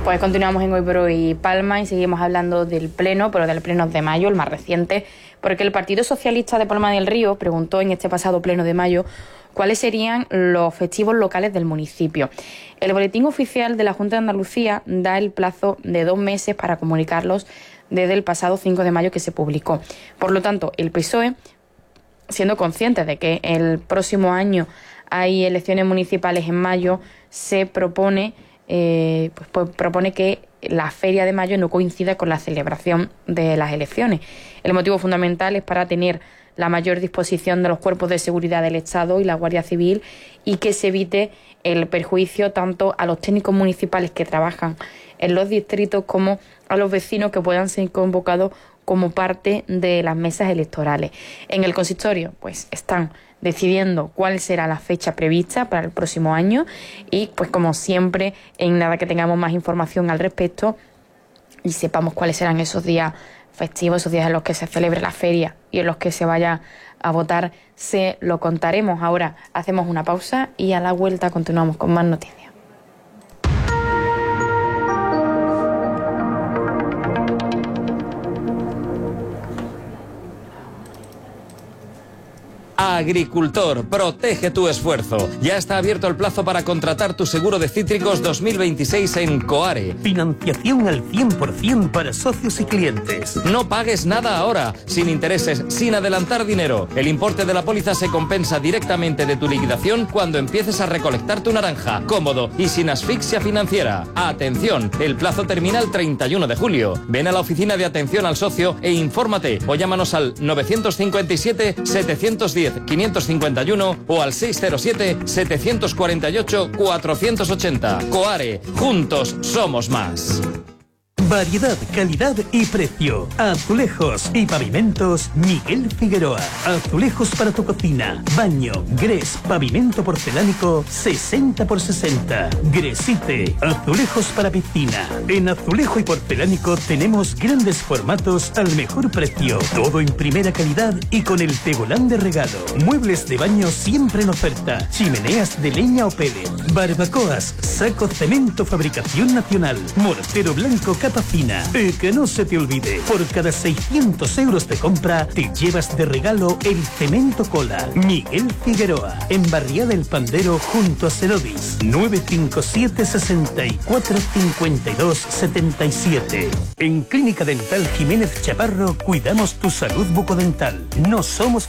Pues continuamos en Hoy por Hoy Palma y seguimos hablando del Pleno, pero del Pleno de mayo, el más reciente, porque el Partido Socialista de Palma del Río preguntó en este pasado Pleno de mayo cuáles serían los festivos locales del municipio. El boletín oficial de la Junta de Andalucía da el plazo de 2 meses para comunicarlos desde el pasado 5 de mayo que se publicó. Por lo tanto, el PSOE, siendo consciente de que el próximo año hay elecciones municipales en mayo, se propone que la feria de mayo no coincida con la celebración de las elecciones. El motivo fundamental es para tener la mayor disposición de los cuerpos de seguridad del Estado y la Guardia Civil y que se evite el perjuicio tanto a los técnicos municipales que trabajan en los distritos como a los vecinos que puedan ser convocados como parte de las mesas electorales. En el consistorio, pues están decidiendo cuál será la fecha prevista para el próximo año y, pues como siempre, en nada que tengamos más información al respecto y sepamos cuáles serán esos días festivos, esos días en los que se celebre la feria y en los que se vaya a votar, se lo contaremos. Ahora hacemos una pausa y a la vuelta continuamos con más noticias. Agricultor, protege tu esfuerzo. Ya está abierto el plazo para contratar tu seguro de cítricos 2026 en Coare. Financiación al 100% para socios y clientes. No pagues nada ahora, sin intereses, sin adelantar dinero. El importe de la póliza se compensa directamente de tu liquidación cuando empieces a recolectar tu naranja, cómodo y sin asfixia financiera. Atención, el plazo termina el 31 de julio. Ven a la oficina de atención al socio e infórmate o llámanos al 957-710-551 o al 607-748-480. Coare, juntos somos más. Variedad, calidad y precio. Azulejos y pavimentos Miguel Figueroa. Azulejos para tu cocina, baño, grés, pavimento porcelánico 60x60. Gresite. Azulejos para piscina. En azulejo y porcelánico tenemos grandes formatos al mejor precio. Todo en primera calidad y con el tegolán de regalo. Muebles de baño siempre en oferta. Chimeneas de leña o pellet. Barbacoas, saco cemento fabricación nacional. Mortero blanco capa fina. Y que no se te olvide, por cada 600 euros de compra te llevas de regalo el cemento cola. Miguel Figueroa, en Barriada del Pandero junto a Cerodis. 957 64 52 77. En Clínica Dental Jiménez Chaparro cuidamos tu salud bucodental. No somos